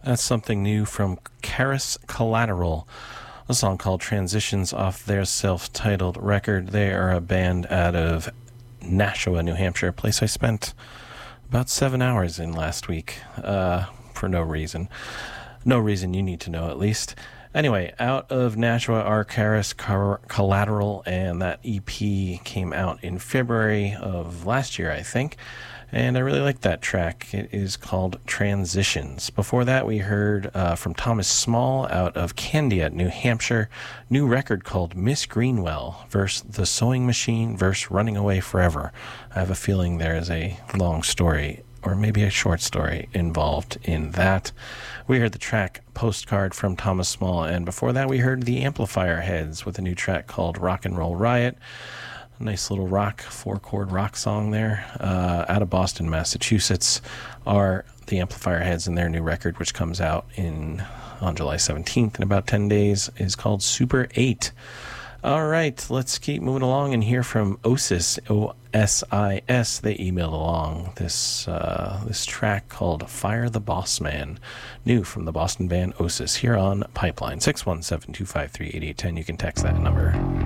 That's something new from Karis Collateral, a song called Transitions off their self-titled record. They are a band out of Nashua, New Hampshire, a place I spent about 7 hours in last week for no reason. No reason you need to know, at least. Anyway, out of Nashua are Karis Collateral, and that EP came out in February of last year, I think. And I really like that track. It is called Transitions. Before that, we heard from Thomas Small out of Candia, New Hampshire. New record called Miss Greenwell versus The Sewing Machine versus Running Away Forever. I have a feeling there is a long story, or maybe a short story, involved in that. We heard the track Postcard from Thomas Small, and before that we heard the Amplifier Heads with a new track called Rock and Roll Riot. A nice little rock, 4-chord rock song there. Out of Boston, Massachusetts are the Amplifier Heads, and their new record, which comes out on July 17th in about 10 days, is called Super 8. All right, let's keep moving along and hear from Osis, O-S-I-S. They emailed along this track called Fire the Boss Man, new from the Boston band Osis, here on Pipeline, 617-253-8810. You can text that number.